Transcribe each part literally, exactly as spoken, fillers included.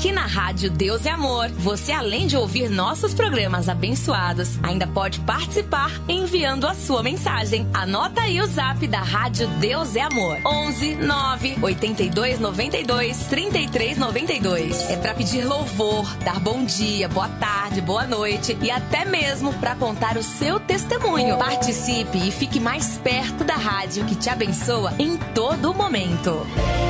Aqui na Rádio Deus é Amor, você além de ouvir nossos programas abençoados, ainda pode participar enviando a sua mensagem. Anota aí o zap da Rádio Deus é Amor. onze nove oito dois nove dois três três nove dois. É para pedir louvor, dar bom dia, boa tarde, boa noite e até mesmo para contar o seu testemunho. Participe e fique mais perto da rádio que te abençoa em todo momento.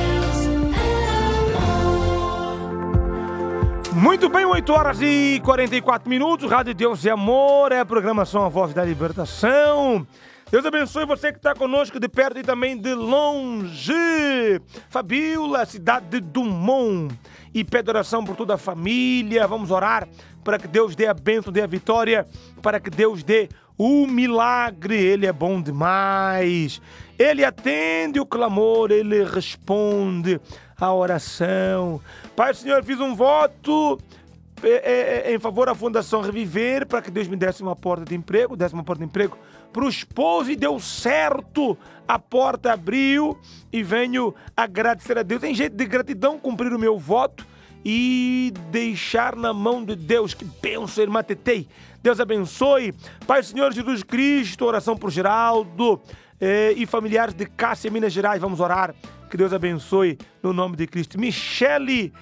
Muito bem, oito horas e quarenta e quatro minutos. Rádio Deus é Amor, é a programação A Voz da Libertação. Deus abençoe você que está conosco de perto e também de longe. Fabiola, cidade de Dumont. E pede oração por toda a família. Vamos orar para que Deus dê a bênção, dê a vitória, para que Deus dê o milagre. Ele é bom demais. Ele atende o clamor, Ele responde a oração. Pai, Senhor, eu fiz um voto é, é, em favor da Fundação Reviver para que Deus me desse uma porta de emprego, desse uma porta de emprego para o esposo e deu certo. A porta abriu e venho agradecer a Deus. Em jeito de gratidão, cumprir o meu voto e deixar na mão de Deus. Que bênção, irmã Tetei. Deus abençoe. Pai, Senhor Jesus Cristo, oração por Geraldo eh, e familiares de Cássia, Minas Gerais. Vamos orar. Que Deus abençoe no nome de Cristo. Michele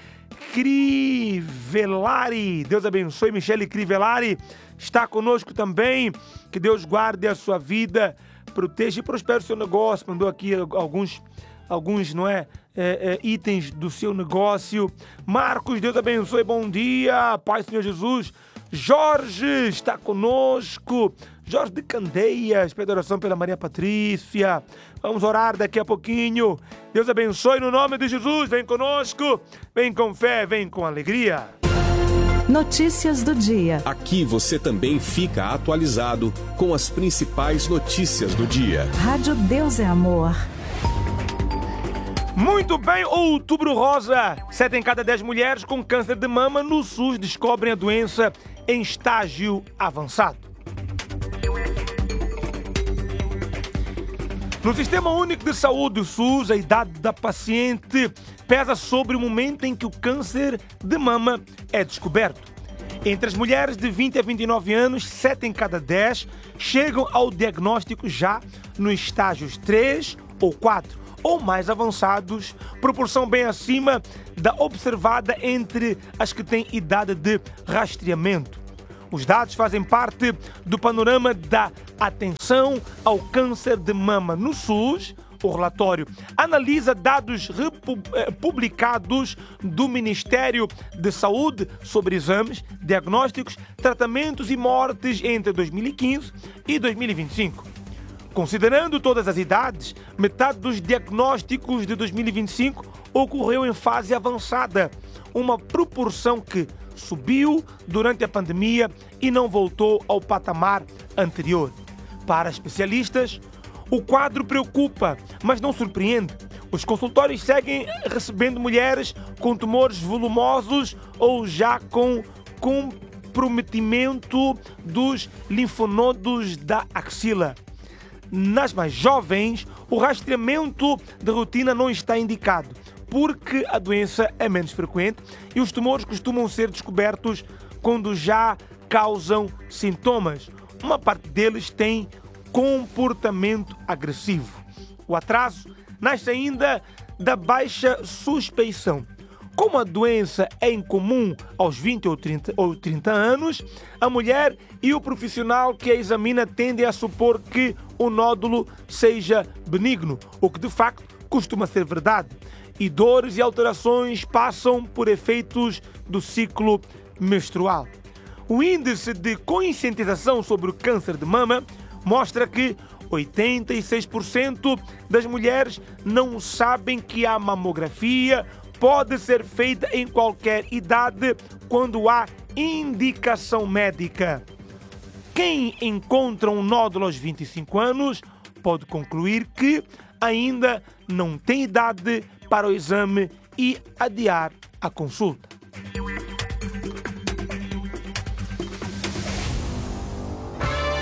Crivellari. Deus abençoe. Michele Crivellari está conosco também. Que Deus guarde a sua vida, proteja e prospere o seu negócio. Mandou aqui alguns, alguns não é, é, é, itens do seu negócio. Marcos, Deus abençoe. Bom dia. Pai, Senhor Jesus. Jorge está conosco. Jorge de Candeias, pede oração pela Maria Patrícia. Vamos orar daqui a pouquinho. Deus abençoe no nome de Jesus. Vem conosco, vem com fé, vem com alegria. Notícias do dia. Aqui você também fica atualizado com as principais notícias do dia. Rádio Deus é Amor. Muito bem, Outubro Rosa. Sete em cada dez mulheres com câncer de mama no SUS descobrem a doença em estágio avançado. No Sistema Único de Saúde, o SUS, a idade da paciente pesa sobre o momento em que o câncer de mama é descoberto. Entre as mulheres de vinte a vinte e nove anos, sete em cada dez chegam ao diagnóstico já nos estágios três ou quatro, ou mais avançados, proporção bem acima da observada entre as que têm idade de rastreamento. Os dados fazem parte do panorama da atenção ao câncer de mama no SUS. O relatório analisa dados publicados do Ministério da Saúde sobre exames, diagnósticos, tratamentos e mortes entre dois mil e quinze e dois mil e vinte e cinco. Considerando todas as idades, metade dos diagnósticos de dois mil e vinte e cinco ocorreu em fase avançada, uma proporção que subiu durante a pandemia e não voltou ao patamar anterior. Para especialistas, o quadro preocupa, mas não surpreende. Os consultórios seguem recebendo mulheres com tumores volumosos ou já com comprometimento dos linfonodos da axila. Nas mais jovens, o rastreamento de rotina não está indicado, porque a doença é menos frequente e os tumores costumam ser descobertos quando já causam sintomas. Uma parte deles tem comportamento agressivo. O atraso nasce ainda da baixa suspeição. Como a doença é incomum aos vinte ou trinta, ou trinta anos, a mulher e o profissional que a examina tendem a supor que o nódulo seja benigno, o que de facto costuma ser verdade. E dores e alterações passam por efeitos do ciclo menstrual. O índice de conscientização sobre o câncer de mama mostra que oitenta e seis por cento das mulheres não sabem que a mamografia pode ser feita em qualquer idade quando há indicação médica. Quem encontra um nódulo aos vinte e cinco anos pode concluir que ainda não tem idade para o exame e adiar a consulta.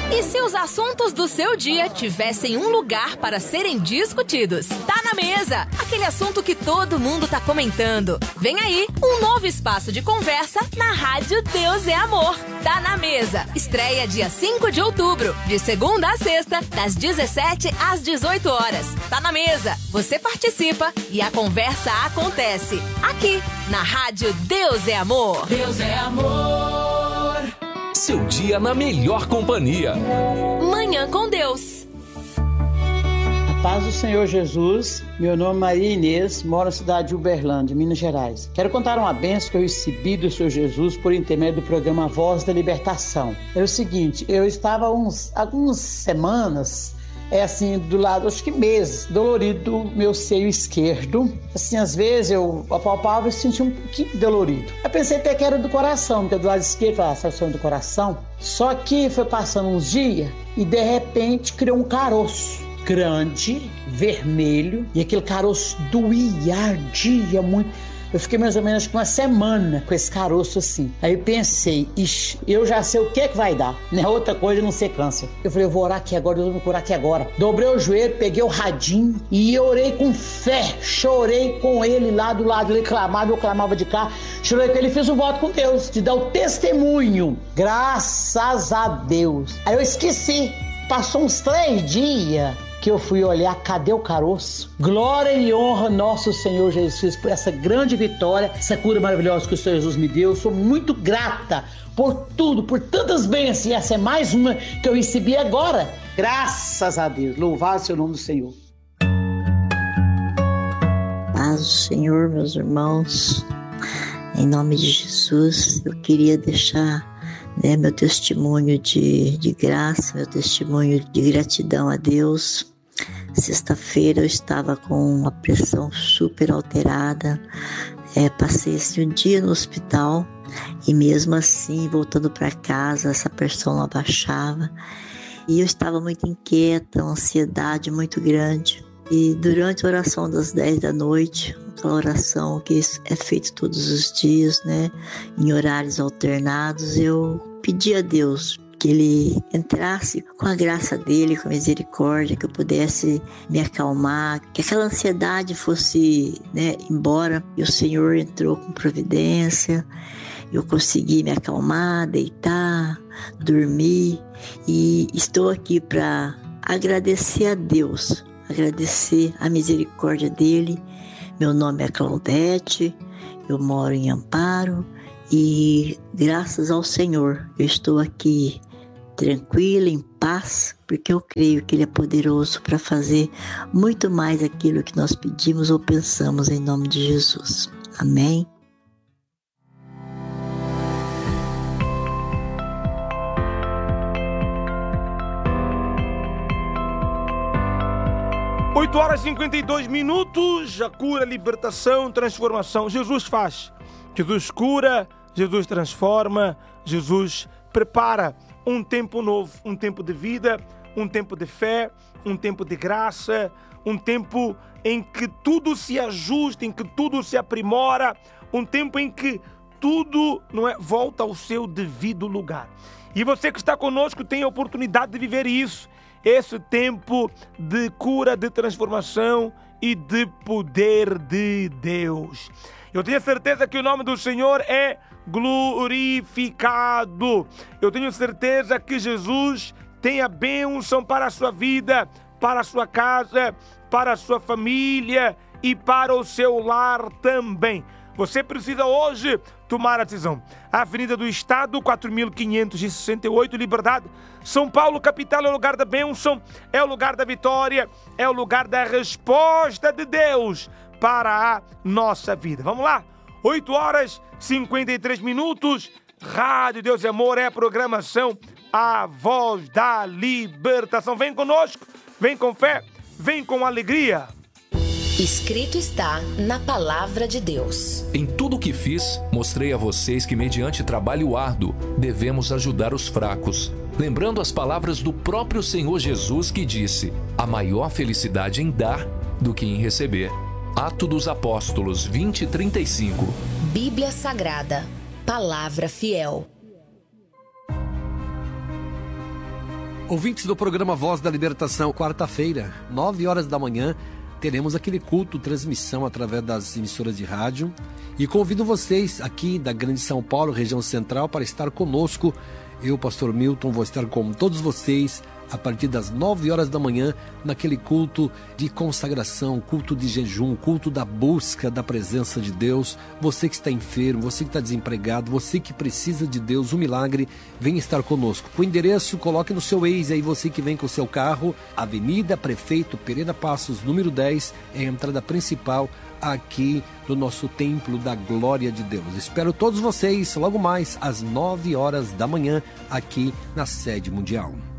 E se os assuntos do seu dia tivessem um lugar para serem discutidos? Tá na mesa! Aquele assunto que todo mundo tá comentando. Vem aí, um novo espaço de conversa na Rádio Deus é Amor. Tá na mesa. Estreia dia cinco de outubro, de segunda a sexta, das dezessete às dezoito horas. Tá na mesa. Você participa e a conversa acontece. Aqui, na Rádio Deus é Amor. Deus é amor. Seu dia na melhor companhia. Manhã com Deus. A paz do Senhor Jesus. Meu nome é Maria Inês, moro na cidade de Uberlândia, Minas Gerais. Quero contar uma bênção que eu recebi do Senhor Jesus por intermédio do programa Voz da Libertação. É o seguinte, eu estava uns, algumas semanas... É assim, do lado, acho que meses, dolorido do meu seio esquerdo. Assim, às vezes eu apalpava e sentia um pouquinho dolorido. Eu pensei até que era do coração, porque do lado esquerdo, a sensação do coração. Só que foi passando uns dias e de repente criou um caroço grande, vermelho. E aquele caroço doía, ardia muito. Eu fiquei mais ou menos com uma semana com esse caroço assim. Aí eu pensei, ixi, eu já sei o que é que vai dar. Não é outra coisa, não ser câncer. Eu falei, eu vou orar aqui agora, eu vou curar aqui agora. Dobrei o joelho, peguei o radinho e orei com fé. Chorei com ele lá do lado, ele clamava, eu clamava de cá. Chorei com ele e fiz um voto com Deus, de dar o testemunho. Graças a Deus. Aí eu esqueci. Passou uns três dias que eu fui olhar, cadê o caroço? Glória e honra nosso Senhor Jesus Cristo por essa grande vitória, essa cura maravilhosa que o Senhor Jesus me deu. Eu sou muito grata por tudo, por tantas bênçãos. E essa é mais uma que eu recebi agora. Graças a Deus. Louvado seja o nome do Senhor. Paz do Senhor, meus irmãos. Em nome de Jesus, eu queria deixar né, meu testemunho de, de graça, meu testemunho de gratidão a Deus. Sexta-feira eu estava com uma pressão super alterada, é, passei assim, um dia no hospital e mesmo assim, voltando para casa, essa pressão não abaixava e eu estava muito inquieta, uma ansiedade muito grande. E durante a oração das dez da noite, aquela oração que é feita todos os dias, né, em horários alternados, eu pedi a Deus que Ele entrasse com a graça dEle, com a misericórdia, que eu pudesse me acalmar, que aquela ansiedade fosse né, embora. E o Senhor entrou com providência, eu consegui me acalmar, deitar, dormir e estou aqui para agradecer a Deus, agradecer a misericórdia dEle. Meu nome é Claudete, eu moro em Amparo e graças ao Senhor eu estou aqui tranquila, em paz, porque eu creio que Ele é poderoso para fazer muito mais aquilo que nós pedimos ou pensamos em nome de Jesus. Amém. oito horas e cinquenta e dois minutos, a cura, libertação, transformação. Jesus faz, Jesus cura, Jesus transforma, Jesus prepara um tempo novo, um tempo de vida, um tempo de fé, um tempo de graça, um tempo em que tudo se ajusta, em que tudo se aprimora, um tempo em que tudo não é, volta ao seu devido lugar. E você que está conosco tem a oportunidade de viver isso. Esse tempo de cura, de transformação e de poder de Deus. Eu tenho certeza que o nome do Senhor é glorificado. Eu tenho certeza que Jesus tem a bênção para a sua vida, para a sua casa, para a sua família e para o seu lar também. Você precisa hoje tomar a decisão. Avenida do Estado, quatro mil quinhentos e sessenta e oito, Liberdade. São Paulo, capital, é o lugar da bênção, é o lugar da vitória, é o lugar da resposta de Deus para a nossa vida. Vamos lá? oito horas e cinquenta e três minutos. Rádio Deus e Amor é a programação, a voz da libertação. Vem conosco, vem com fé, vem com alegria. Escrito está na palavra de Deus. Em tudo o que fiz, mostrei a vocês que mediante trabalho árduo, devemos ajudar os fracos. Lembrando as palavras do próprio Senhor Jesus que disse: há maior felicidade em dar do que em receber. Atos dos Apóstolos vinte, trinta e cinco. Bíblia Sagrada, palavra fiel. Ouvintes do programa Voz da Libertação, quarta-feira, nove horas da manhã, teremos aquele culto, transmissão através das emissoras de rádio. E convido vocês aqui da Grande São Paulo, região central, para estar conosco. Eu, pastor Milton, vou estar com todos vocês a partir das nove horas da manhã, naquele culto de consagração, culto de jejum, culto da busca da presença de Deus. Você que está enfermo, você que está desempregado, você que precisa de Deus, um milagre, vem estar conosco. O endereço, coloque no seu Waze aí, você que vem com o seu carro, Avenida Prefeito Pereira Passos, número dez, é a entrada principal aqui no nosso Templo da Glória de Deus. Espero todos vocês logo mais às nove horas da manhã, aqui na sede mundial.